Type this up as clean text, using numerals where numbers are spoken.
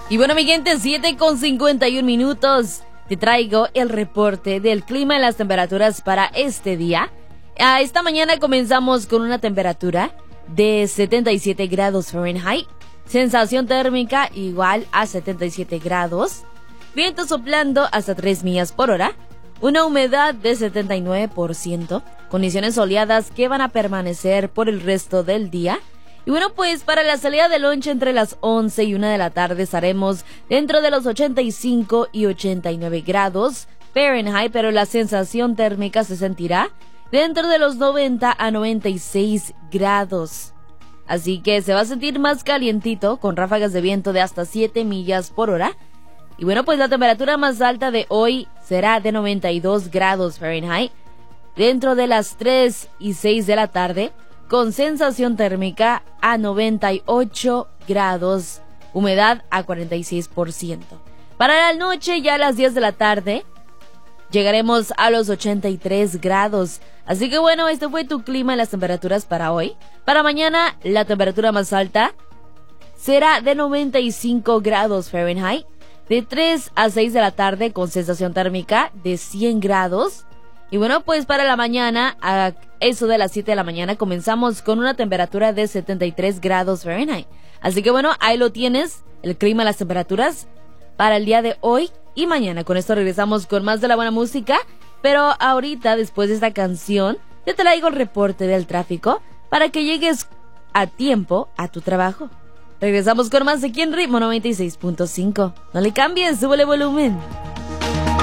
Y bueno, mi gente, 7:51. Te traigo el reporte del clima y las temperaturas para este día. Esta mañana comenzamos con una temperatura de 77 grados Fahrenheit. Sensación térmica igual a 77 grados. Viento soplando hasta 3 millas por hora. Una humedad de 79%. Condiciones soleadas que van a permanecer por el resto del día. Y bueno, pues para la salida de lonche entre las 11 y 1 de la tarde estaremos dentro de los 85 y 89 grados Fahrenheit, pero la sensación térmica se sentirá dentro de los 90 a 96 grados. Así que se va a sentir más calientito con ráfagas de viento de hasta 7 millas por hora. Y bueno, pues la temperatura más alta de hoy será de 92 grados Fahrenheit dentro de las 3 y 6 de la tarde, con sensación térmica a 98 grados, humedad a 46%. Para la noche, ya a las 10 de la tarde, llegaremos a los 83 grados. Así que bueno, este fue tu clima y las temperaturas para hoy. Para mañana, la temperatura más alta será de 95 grados Fahrenheit, de 3 a 6 de la tarde, con sensación térmica de 100 grados. Y bueno, pues para la mañana, a eso de las 7 de la mañana, comenzamos con una temperatura de 73 grados Fahrenheit. Así que bueno, ahí lo tienes, el clima y las temperaturas para el día de hoy y mañana. Con esto regresamos con más de la buena música, pero ahorita, después de esta canción, te traigo el reporte del tráfico para que llegues a tiempo a tu trabajo. Regresamos con más aquí en Ritmo 96.5. No le cambies, súbele volumen.